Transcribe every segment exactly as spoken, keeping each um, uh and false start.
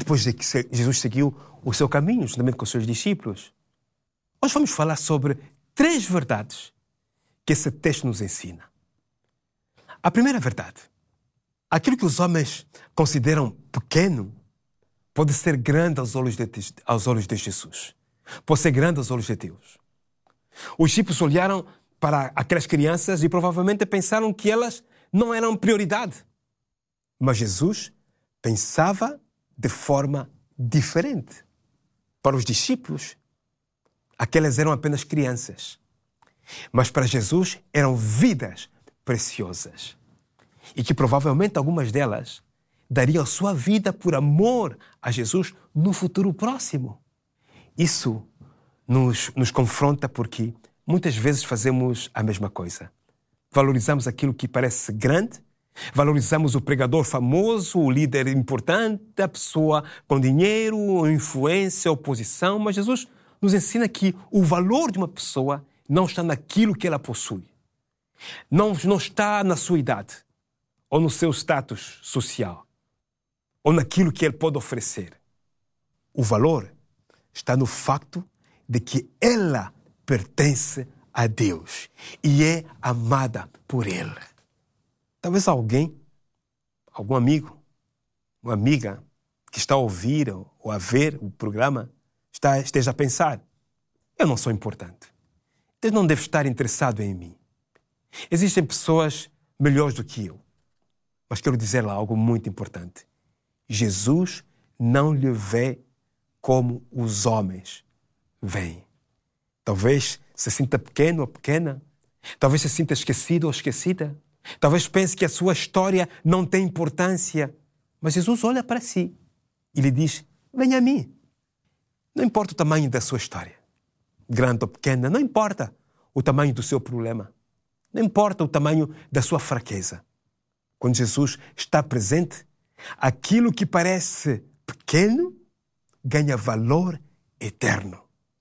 depois Jesus seguiu o seu caminho, juntamente com os seus discípulos. Hoje vamos falar sobre três verdades que esse texto nos ensina. A primeira verdade: aquilo que os homens consideram pequeno pode ser grande aos olhos de, aos olhos de Jesus. Pode ser grande aos olhos de Deus. Os discípulos olharam para aquelas crianças e provavelmente pensaram que elas não eram prioridade. Mas Jesus pensava de forma diferente. Para os discípulos, aquelas eram apenas crianças. Mas para Jesus eram vidas preciosas. E que provavelmente algumas delas dariam sua vida por amor a Jesus no futuro próximo. Isso nos, nos confronta porque muitas vezes fazemos a mesma coisa. Valorizamos aquilo que parece grande, valorizamos o pregador famoso, o líder importante, a pessoa com dinheiro, influência, oposição, mas Jesus nos ensina que o valor de uma pessoa não está naquilo que ela possui. Não, não está na sua idade, ou no seu status social, ou naquilo que ele pode oferecer. O valor está no facto de que ela pertence a Deus e é amada por Ele. Talvez alguém, algum amigo, uma amiga que está a ouvir ou a ver o programa está, esteja a pensar: eu não sou importante. Deus não deve estar interessado em mim. Existem pessoas melhores do que eu. Mas quero dizer lá algo muito importante. Jesus não lhe vê como os homens veem. Talvez se sinta pequeno ou pequena. Talvez se sinta esquecido ou esquecida. Talvez pense que a sua história não tem importância. Mas Jesus olha para si e lhe diz: venha a mim. Não importa o tamanho da sua história, grande ou pequena, não importa o tamanho do seu problema. Não importa o tamanho da sua fraqueza. Quando Jesus está presente, aquilo que parece pequeno ganha valor eterno.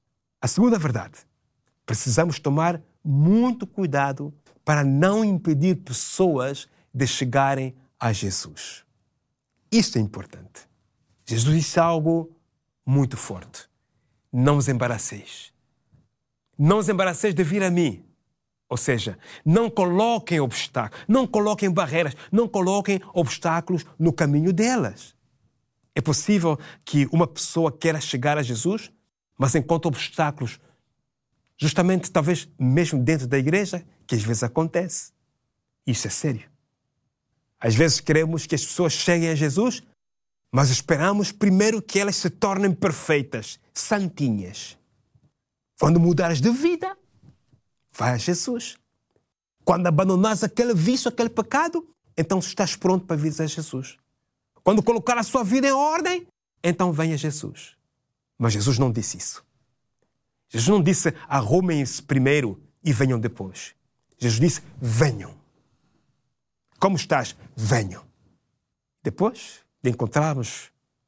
A segunda verdade: precisamos tomar muito cuidado para não impedir pessoas de chegarem a Jesus. Isso é importante. Jesus disse algo muito forte: não os embaraceis. Não os embaraceis de vir a mim. Ou seja, não coloquem obstáculos, não coloquem barreiras, não coloquem obstáculos no caminho delas. É possível que uma pessoa queira chegar a Jesus, mas encontre obstáculos, justamente talvez mesmo dentro da igreja, que às vezes acontece. Isso é sério. Às vezes queremos que as pessoas cheguem a Jesus, mas esperamos primeiro que elas se tornem perfeitas, santinhas. Quando mudares de vida, vai a Jesus. Quando abandonares aquele vício, aquele pecado, então estás pronto para vir a Jesus. Quando colocar a sua vida em ordem, então vem a Jesus. Mas Jesus não disse isso. Jesus não disse: arrumem-se primeiro e venham depois. Jesus disse: venham. Como estás? Venham. Depois de encontrarmos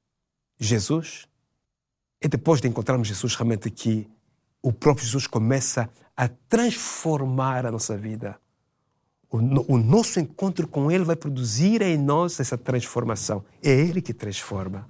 Jesus, é depois de encontrarmos Jesus realmente que o próprio Jesus começa a transformar a nossa vida. O, o nosso encontro com Ele vai produzir em nós essa transformação. É Ele que transforma.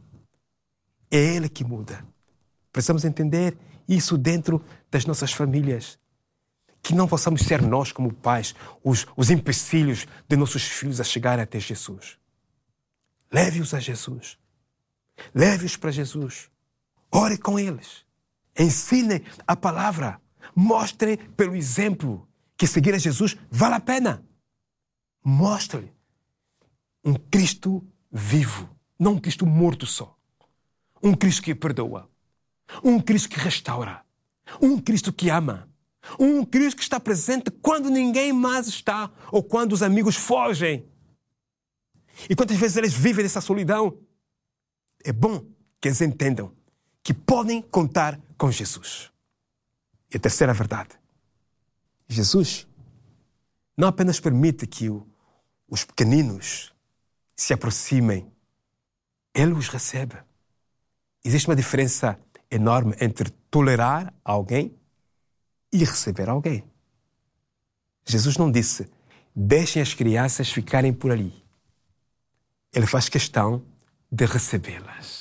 É Ele que muda. Precisamos entender isso dentro das nossas famílias. Que não possamos ser nós, como pais, os, os empecilhos de nossos filhos a chegarem até Jesus. Leve-os a Jesus. Leve-os para Jesus. Ore com eles. Ensine a palavra. Mostre pelo exemplo que seguir a Jesus vale a pena. Mostre um Cristo vivo, não um Cristo morto só. Um Cristo que perdoa. Um Cristo que restaura. Um Cristo que ama. Um Cristo que está presente quando ninguém mais está ou quando os amigos fogem. E quantas vezes eles vivem nessa solidão? É bom que eles entendam que podem contar com Jesus. E a terceira verdade: Jesus não apenas permite que o, os pequeninos se aproximem, Ele os recebe. Existe uma diferença enorme entre tolerar alguém e receber alguém. Jesus não disse: deixem as crianças ficarem por ali. Ele faz questão de recebê-las.